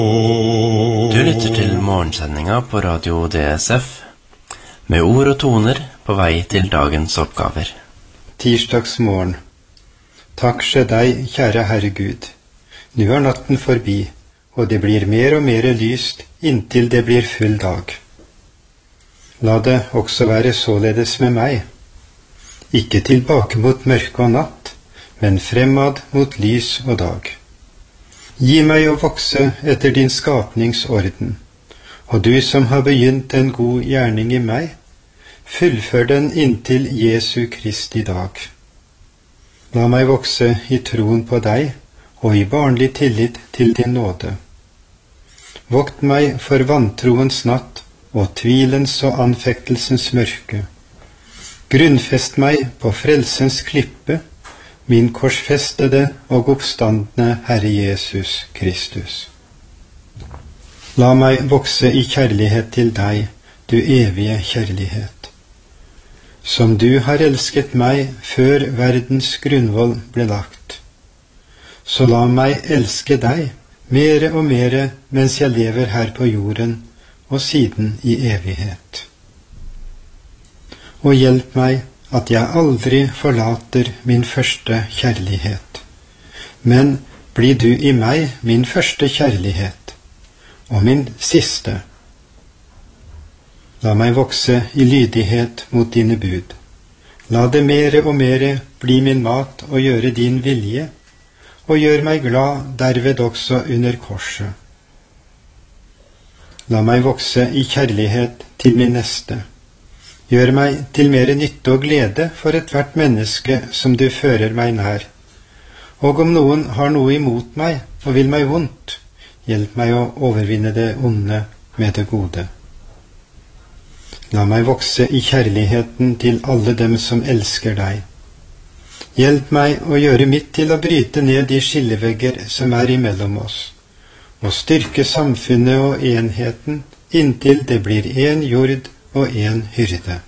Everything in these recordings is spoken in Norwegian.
Du lytter til morgensendinga på Radio DSF, med ord og toner på vei til dagens oppgaver. Tirsdagsmorgen. Takk skje deg, kjære Herre Gud. Nå er natten forbi, og det blir mer og mer lyst inntil det blir full dag. La det også være således med meg. Ikke tilbake mot mørke og natt, men fremad mot lys og dag. Gi meg å vokse etter din skapningsorden, og du som har begynt en god gjerning i meg, fullfør den inntil Jesu Kristi dag. La meg vokse i troen på deg og i barnlig tillit til din nåde. Vokt meg for vantroens natt og tvilens og anfektelsens mørke. Grunnfest meg på frelsens klippe, min korsfestede og oppstandne Herre Jesus Kristus. La meg vokse i kjærlighet til deg, du evige kjærlighet. Som du har elsket meg før verdens grunnvoll ble lagt, så la meg elske deg mere og mere mens jeg lever her på jorden og siden i evighet. Og hjelp meg at jeg aldri forlater min første kjærlighet, men blir du i meg min første kjærlighet, og min siste. La meg vokse i lydighet mot dine bud. La det mere og mere bli min mat å gjøre din vilje, og gjør meg glad derved også under korset. La meg vokse i kjærlighet til min neste. Gjør meg til mere nytte og glede for ethvert menneske som du fører meg nær. Og om noen har noe imot meg og vil meg vondt, hjelp meg å overvinne det onde med det gode. La meg vokse i kjærligheten til alle dem som elsker deg. Hjelp meg å gjøre mitt til å bryte ned de skillevegger som er imellom oss, og styrke samfunnet og enheten inntil det blir en jord og en hyrde.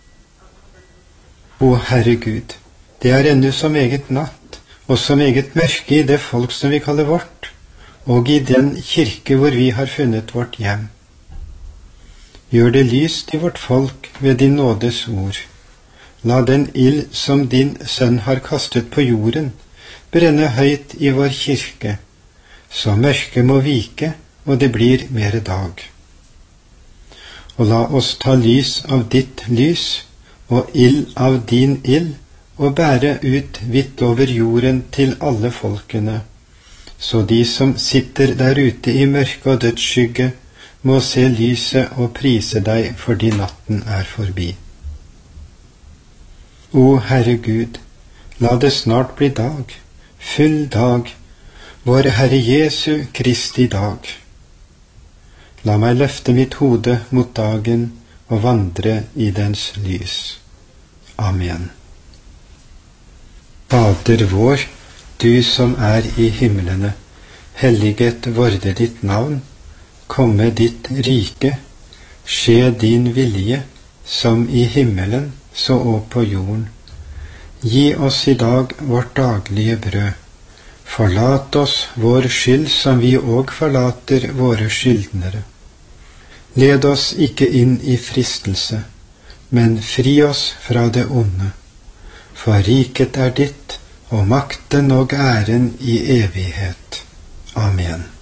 O Herre Gud, det er ennå så meget natt, og så meget mørke i det folk som vi kaller vårt, og i den kirke hvor vi har funnet vårt hjem. Gjør det lyst i vårt folk ved din nådes ord. La den ild som din sønn har kastet på jorden, brenne høyt i vår kirke, så mørket må vike, og det blir mere dag. Og la oss ta lys av ditt lys, og ild av din ild, og bære ut vidt over jorden til alle folkene, så de som sitter der ute i mørke og dødsskygge, må se lyset og prise deg fordi natten er forbi. O Herre Gud, la det snart bli dag, full dag, vår Herre Jesu Kristi dag. La meg løfte mitt hode mot dagen og vandre i dens lys. Amen. Fader vår, du som er i himlene, helliget vorde ditt navn, komme ditt rike, skje din vilje, som i himmelen, så og på jorden. Gi oss i dag vårt daglige brød. Forlat oss vår skyld, som vi og forlater våre skyldnere. Led oss ikke inn i fristelse, men fri oss fra det onde. For riket er ditt, og makten og æren i evighet. Amen.